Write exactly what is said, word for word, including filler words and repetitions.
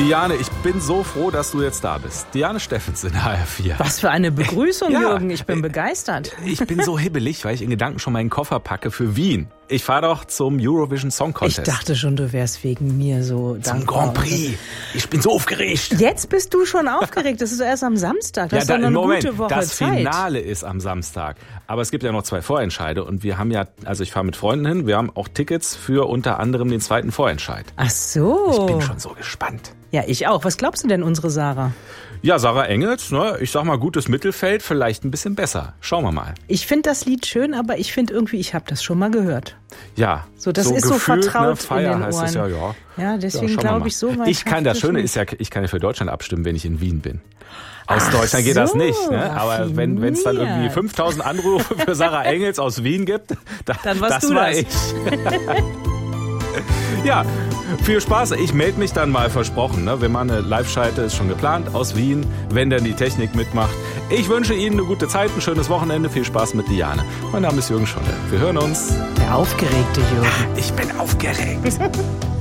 Diane, ich bin so froh, dass du jetzt da bist. Diane Steffens in H R vier. Was für eine Begrüßung, Ja. Jürgen. Ich bin begeistert. Ich bin so hibbelig, weil ich in Gedanken schon meinen Koffer packe für Wien. Ich fahre doch zum Eurovision Song Contest. Ich dachte schon, du wärst wegen mir so zum dankbar. Grand Prix. Ich bin so aufgeregt. Jetzt bist du schon aufgeregt. Das ist doch erst am Samstag. Das Ja, ist doch da, noch eine Moment, gute Woche das Zeit. Finale ist am Samstag. Aber es gibt ja noch zwei Vorentscheide und wir haben ja, also ich fahre mit Freunden hin, wir haben auch Tickets für unter anderem den zweiten Vorentscheid. Ach so. Ich bin schon so gespannt. Ja, ich auch. Was glaubst du denn, unsere Sarah? Ja, Sarah Engels, ne, ich sag mal gutes Mittelfeld, vielleicht ein bisschen besser. Schauen wir mal. Ich finde das Lied schön, aber ich finde irgendwie, ich habe das schon mal gehört. Ja. So, das ist so gefühlt, vertraut ne, Feier in den heißt es ja, Ohren. ja. Ja, deswegen Ja, schauen wir glaube mal. ich so weit. Ich kann, das schafft Schöne es ist ja, ich kann ja für Deutschland abstimmen, wenn ich in Wien bin. Aus Ach Deutschland geht so, das nicht, ne? Aber wenn es dann irgendwie raffiniert. fünftausend Anrufe für Sarah Engels aus Wien gibt, da, Dann warst das du war das. ich. Ja, viel Spaß. Ich melde mich dann mal, versprochen. Ne? Wir machen eine Live-Schalte, ist schon geplant, aus Wien, wenn dann die Technik mitmacht. Ich wünsche Ihnen eine gute Zeit, ein schönes Wochenende. Viel Spaß mit Diane. Mein Name ist Jürgen Scholle. Wir hören uns. Der aufgeregte Jürgen. Ich bin aufgeregt.